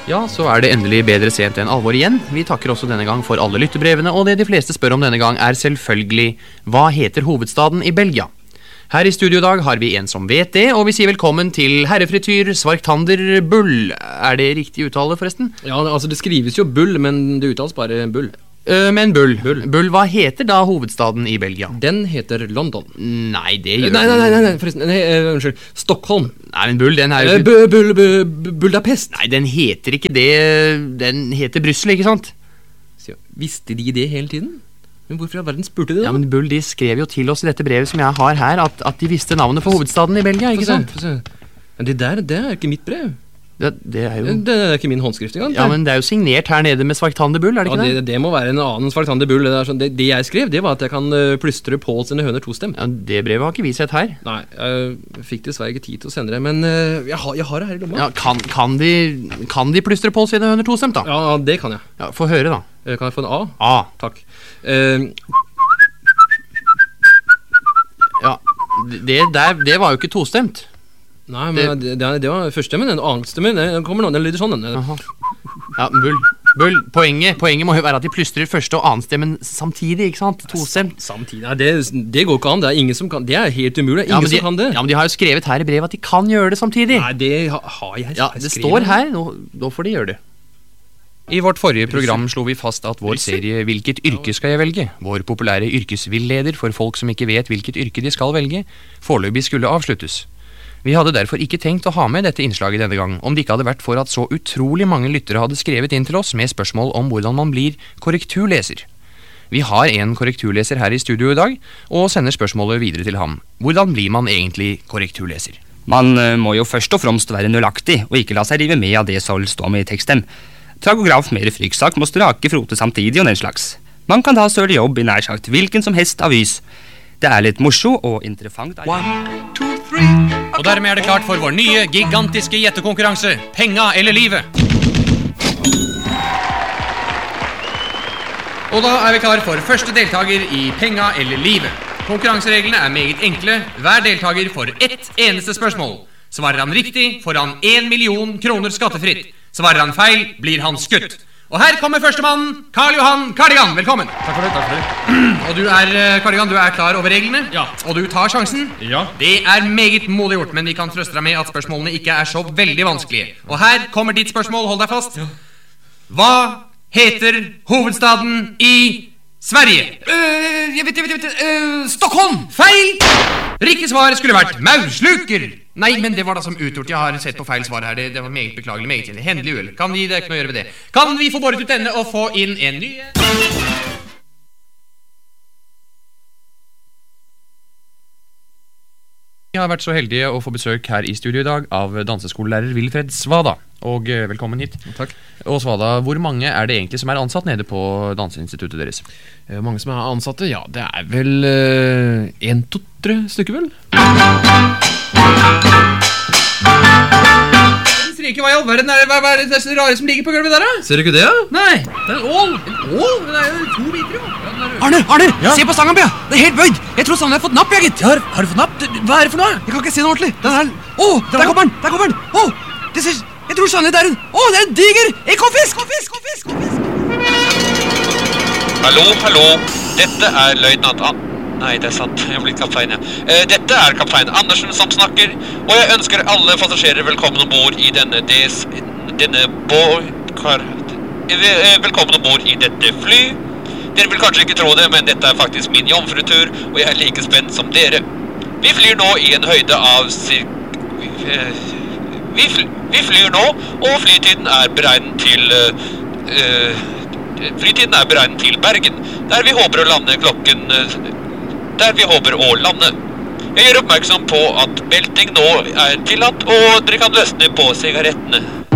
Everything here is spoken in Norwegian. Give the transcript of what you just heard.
Ja, så det endelig bedre sent enn alvor igjen. Vi takker også denne gang for alle lyttebrevene, og det de fleste spør om denne gang selvfølgelig hva heter hovedstaden i Belgia? Her i studio i dag har vi en som vet det, og vi sier velkommen til herrefrityr Svarktander Bull. Det riktig uttale forresten? Ja, altså det skrives jo Bull, men det uttales bare Bull. Men Bull, hva heter da hovedstaden i Belgia? Den heter London. Nei, det gjør Nei, forresten, unnskyld, Stockholm. Nei, men Bull, den jo Budapest. Nei, den heter ikke det. Den heter Brussel, ikke sant? Visste de det hele tiden? Men hvorfor i all verden spurte de det da? Ja, men Bull, de skrev jo til oss i dette brevet som jeg har her, at de visste navnet for hovedstaden i Belgia, ikke sant? Men det ikke mitt brev. Det jo... Det ikke min håndskrift engang. Ja, men det jo signert her nede med Svarktander Bull, det ikke det? Det må være en annen Svarktander Bull. Det jeg skrev, det var at jeg kan plystre Pål sine høner tostemt. Ja, det brevet har ikke vi sett her. Nei, jeg fikk dessverre ikke tid til å sende det, men jeg har det her i lomma. Ja, kan de plystre Pål sine høner tostemt da? Ja, det kan jeg. Ja, få høre da. Kan jeg få en A? A. Takk. Ja, det var jo ikke tostemt. Nei, men det var førstemmen, den annen-stemmen, den kommer nå, den lyder sånn. Ja, Bull, poenget må jo være at de plystrer første og annen-stemmen samtidig, ikke sant? Tostemt. Samtidig, ja, det går ikke an, det ingen som kan, det helt umulig, ingen som kan det. Ja, men de har jo skrevet her i brevet at de kan gjøre det samtidig. Nei, det har jeg skrevet. Ja, det står her, nå får de gjøre det. I vårt forrige program slo vi fast at vår serie «Hvilket yrke skal jeg velge?», vår populære yrkesvilleder for folk som ikke vet hvilket yrke de skal velge, foreløpig skulle avsluttes. Vi hadde derfor ikke tenkt å ha med dette innslaget denne gang, om det ikke hadde vært for at så utrolig mange lyttere hadde skrevet inn til oss med spørsmål om hvordan man blir korrekturleser. Vi har en korrekturleser her i studio i dag, og sender spørsmålet videre til ham. Hvordan blir man egentlig korrekturleser? Man må jo først og fremst være nøyaktig, og ikke la seg rive med av det som står med i teksten. Tragograf med fryksak må strake frote samtidig og den slags. Man kan da søle jobb i nær sagt hvilken som helst avis. Det litt morso og interessant. 1, 2, 3. Og dermed det klart for vår nye, gigantiske gjettekonkurranse, Penga eller livet. Og da vi klar for første deltaker i Penga eller livet. Konkurransereglene meget enkle. Hver deltaker får ett eneste spørsmål. Svarer han riktig, får han 1 million kroner skattefritt. Svarer han feil, blir han skutt. Og her kommer førstemannen, Karl Johan Kardigan. Velkommen. Takk for det. Og du Kardigan, du klar over reglene? Ja. Og du tar sjansen? Ja. Det meget modig gjort, men vi kan trøste deg med at spørsmålene ikke så veldig vanskelige. Og her kommer ditt spørsmål, hold deg fast. Ja. Hva heter hovedstaden i Sverige? Jeg vet. Stockholm! Feil! Riktig svar skulle vært Maursluker. Nei, men det var da som utgjort. Jeg har sett på feil svar her. Det var meget beklagelig, meget kjennelig. Hendelig uhell. Kan vi, det ikke noe å gjøre med det. Kan vi få boret ut denne og få inn en ny? Jeg har vært så heldig å få besøk her i studio i dag av danseskolelærer Wilfred Svada. Og velkommen hit. Takk. Og Svada, hvor mange det egentlig som ansatt nede på danseinstituttet deres? Mange som ansatte? Ja, det vel 1, 2, 3 stykker vel? Ikke hva i all verden hva det rare som ligger på gulvet der da? Ser du ikke det? Nei, det en ål. En ål? Det jo 2 biter jo. Arne, ja? Se på stangen, Bia. Det helt bøyd. Jeg tror Sanne har fått napp, jeg, gitt. Har du fått napp? Hva det for noe? Jeg kan ikke se noe ordentlig. Den der kommer den. Det ser... Jeg tror Sanne det det en diger ekofisk. Hallo. Dette løytnant Nei, det sant. Jeg blir kaptein, ja. Dette kaptein Andersen som snakker, og jeg ønsker alle passasjerer velkommen ombord i velkommen ombord i dette fly. Dere vil kanskje ikke tro det, men dette faktisk min jomfrutur, og jeg like spent som dere. Vi flyr nå i en høyde av Vi flyr nå, og flytiden beregnet til Bergen, der vi håper å lande. Jeg gjør oppmerksom på at belting nå tillatt, og dere kan løsne på sigarettene.